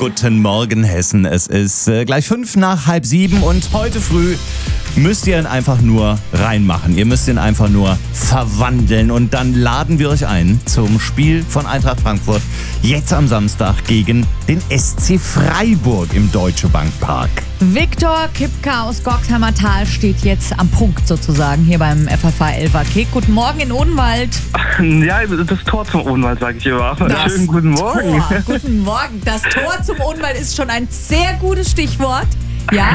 Guten Morgen, Hessen. Es ist gleich 6:05 und heute früh müsst ihr ihn einfach nur reinmachen. Ihr müsst ihn einfach nur verwandeln und dann laden wir euch ein zum Spiel von Eintracht Frankfurt jetzt am Samstag gegen den SC Freiburg im Deutsche Bank Park. Viktor Kipka aus Gorxheimer Tal steht jetzt am Punkt sozusagen hier beim FFH Elfer-Kick. Guten Morgen in Odenwald. Ja, das Tor zum Odenwald, sage ich immer. Schönen guten Morgen. Tor. Guten Morgen. Das Tor zum Odenwald ist schon ein sehr gutes Stichwort. Ja,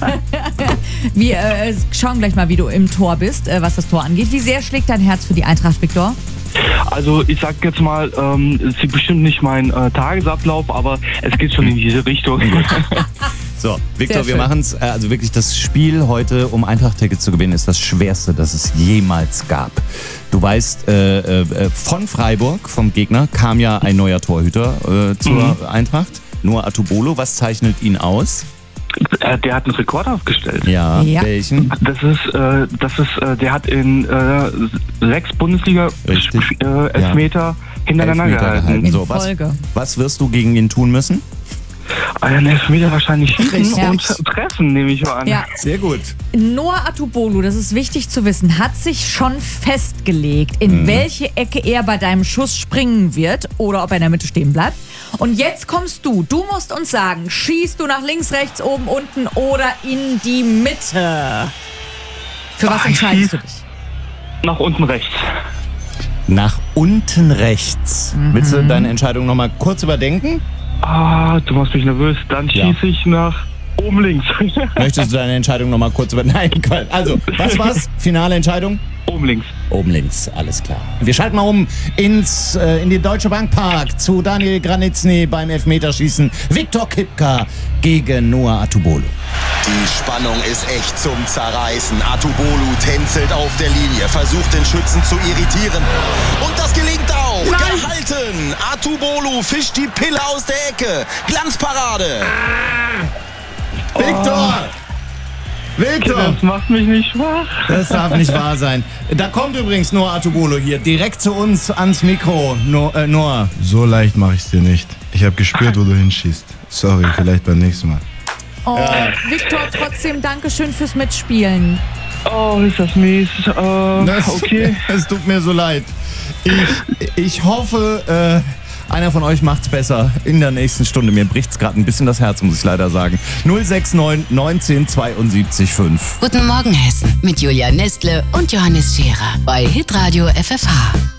wir schauen gleich mal, wie du im Tor bist, was das Tor angeht. Wie sehr schlägt dein Herz für die Eintracht, Viktor? Also ich sag jetzt mal, es ist bestimmt nicht mein Tagesablauf, aber es geht schon in diese Richtung. So, Viktor, wir machen es. Also wirklich, das Spiel heute, um Eintracht-Tickets zu gewinnen, ist das Schwerste, das es jemals gab. Du weißt, von Freiburg, vom Gegner, kam ja ein neuer Torhüter zur Eintracht. Noah Atubolo. Was zeichnet ihn aus? Der hat einen Rekord aufgestellt. Ja. Welchen? Das ist, der hat in 6 Bundesliga-Elfmeter hintereinander gehalten. In So, Folge. was wirst du gegen ihn tun müssen? Einen Elfmeter wahrscheinlich schießen Ja. und treffen, nehme ich mal an. Ja. Sehr gut. Noah Atubolo, das ist wichtig zu wissen, hat sich schon festgelegt, in welche Ecke er bei deinem Schuss springen wird oder ob er in der Mitte stehen bleibt. Und jetzt kommst du. Du musst uns sagen, schießt du nach links, rechts, oben, unten oder in die Mitte? Für was entscheidest du dich? Nach unten rechts. Nach unten rechts. Willst du deine Entscheidung nochmal kurz überdenken? Du machst mich nervös. Dann schieße ich nach oben links. Möchtest du deine Entscheidung nochmal kurz überdenken? Nein, also, was war's? Finale Entscheidung? Oben links. Oben links, alles klar. Wir schalten mal um in den Deutsche Bank Park zu Daniel Granitzny beim Elfmeterschießen. Viktor Kipka gegen Noah Atubolo. Die Spannung ist echt zum Zerreißen. Atubolo tänzelt auf der Linie, versucht den Schützen zu irritieren. Und das gelingt auch. Gehalten. Atubolo fischt die Pille aus der Ecke. Glanzparade. Viktor! Viktor! Das macht mich nicht schwach. Das darf nicht wahr sein. Da kommt übrigens Noah Atubolo hier direkt zu uns ans Mikro. Noah. So leicht mache ich es dir nicht. Ich habe gespürt, wo du hinschießt. Sorry, vielleicht beim nächsten Mal. Oh, Viktor, trotzdem Dankeschön fürs Mitspielen. Oh, ist das mies. Okay. Es tut mir so leid. Ich hoffe, einer von euch macht's besser in der nächsten Stunde. Mir bricht's gerade ein bisschen das Herz, muss ich leider sagen. 069 19 72 5. Guten Morgen Hessen mit Julia Nestle und Johannes Scherer bei Hitradio FFH.